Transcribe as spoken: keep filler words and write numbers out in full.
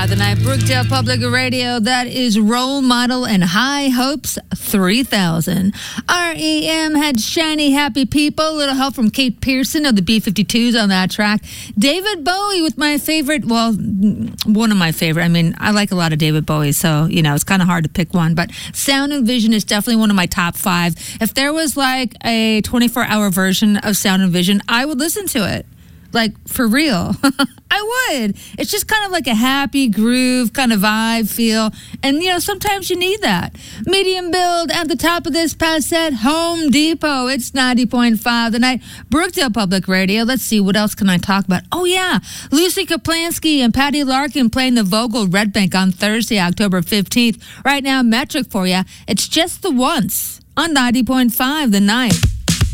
five the night. Brookdale Public Radio, that is Role Model and High Hopes three thousand. R E M had Shiny Happy People, a little help from Kate Pearson of the B fifty-twos on that track. David Bowie with my favorite, well, one of my favorite. I mean, I like a lot of David Bowie, so, you know, it's kind of hard to pick one, but Sound and Vision is definitely one of my top five. If there was like a twenty-four hour version of Sound and Vision, I would listen to it. Like, for real. I would. It's just kind of like a happy groove kind of vibe feel. And, you know, sometimes you need that. Medium build at the top of this past set, Home Depot. It's ninety point five the night. Brookdale Public Radio. Let's see, what else can I talk about? Oh, yeah. Lucy Kaplansky and Patty Larkin playing the Vogel Red Bank on Thursday, October fifteenth. Right now, metric for you. It's Just the Once on ninety point five the night.